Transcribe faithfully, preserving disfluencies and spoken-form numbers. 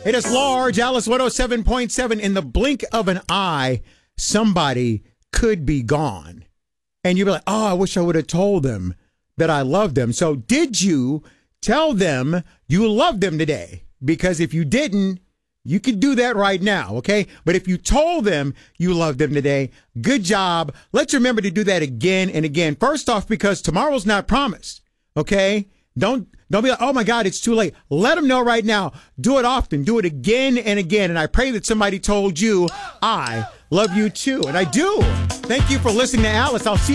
It is large. Alice one oh seven point seven. In the blink of an eye, somebody could be gone. And you'd be like, oh, I wish I would have told them that I loved them. So did you tell them you loved them today? Because if you didn't, you could do that right now, okay? But if you told them you loved them today, good job. Let's remember to do that again and again. First off, because tomorrow's not promised, okay? Don't don't be like, oh, my God, it's too late. Let them know right now. Do it often. Do it again and again. And I pray that somebody told you I love you, too. And I do. Thank you for listening to Alice. I'll see you.